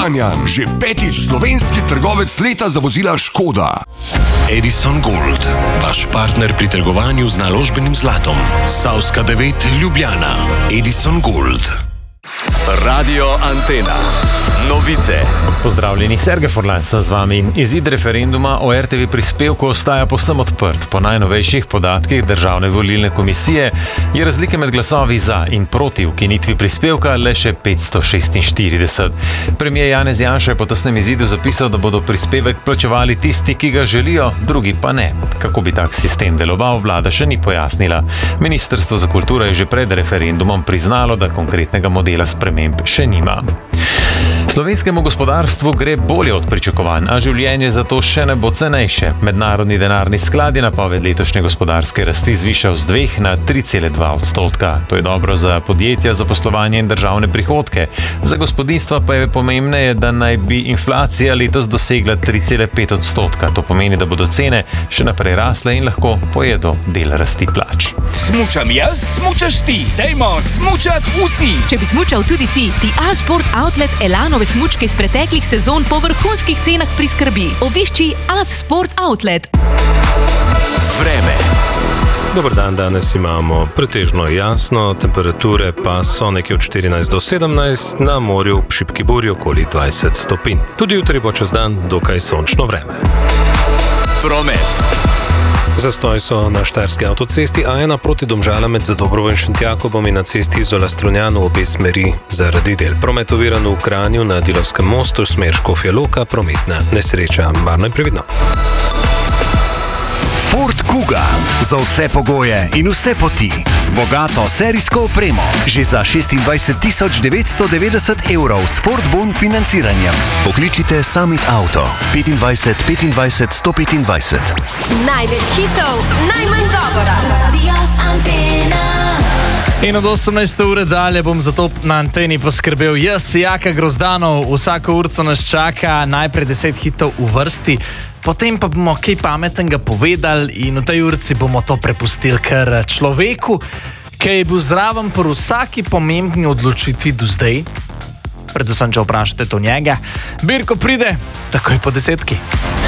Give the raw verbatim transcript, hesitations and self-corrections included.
Kranjan, že petič slovenski trgovec leta za vozila Škoda. Edison Gold, vaš partner pri trgovanju z naložbenim zlatom. Savska devet, Ljubljana. Edison Gold. Radio Antena. Novice. Pozdravljeni, Sergej Forlan sem z vami. Izid referenduma o er te ve prispevku ostaja povsem odprt. Po najnovejših podatkih Državne volilne komisije je razlike med glasovi za in proti ukinitvi prispevka le še petsto šestinštirideset. Premier Janez Janša je po tesnem izidu zapisal, da bodo prispevek plačevali tisti, ki ga želijo, drugi pa ne. Kako bi tak sistem deloval, vlada še ni pojasnila. Ministrstvo za kulturo je že pred referendumom priznalo, da konkretnega modela sprememb še nima. Slovenskemu gospodarstvu gre bolje od pričakovanj, a življenje zato še ne bo cenejše. Mednarodni denarni sklad je napoved letošnje gospodarske rasti zvišal z dveh na tri cele dva odstotka. To je dobro za podjetja, za poslovanje in državne prihodke. Za gospodinjstva pa je pomembneje, da naj bi inflacija letos dosegla tri cele pet odstotka. To pomeni, da bodo cene še naprej rasle in lahko pojedo del rasti plač. Smučam jaz, smučaš ti. Dajmo smučat vsi. Če bi smučal tudi ti, ti A-Sport Outlet Elanove smučke iz preteklih sezon po vrhunskih cenah priskrbi. Obišči A-Sport Outlet. Vreme. Dober dan, danes imamo pretežno jasno, temperature pa so nekje od štirinajst do sedemnajst, na morju ob šibki burji okoli dvajset stopinj. Tudi jutri bo čez dan dokaj sončno vreme. Promet. Zastoj so na štajerski avtocesti A ena proti Domžalam med Zadobrovo in Šentjakobom in na cesti Izola-Strunjan v obe smeri zaradi del. Promet oviran v Kranju na Dilovskem mostu, smer Škofja Loka, prometna nesreča. Varno in previdno. Ford Kuga. Za vse pogoje in vse poti. Z bogato serijsko opremo. Že za šestindvajset tisoč devetsto devetdeset evrov s Ford Bon financiranjem. Pokličite Summit Auto. petindvajset petindvajset sto petindvajset. Največ hitov, najmanj govora. Radio Antena. In od osemnajste ure dalje bom zato na anteni poskrbel jaz, Jaka Grozdanov. Vsako urco nas čaka najprej deset hitov v vrsti, potem pa bomo kaj pametnega povedali in v tej urci bomo to prepustili kar človeku, ki je bil zraven pri vsaki pomembni odločitvi do zdaj. Predvsem, če vprašate to njega. Birko pride takoj po desetki.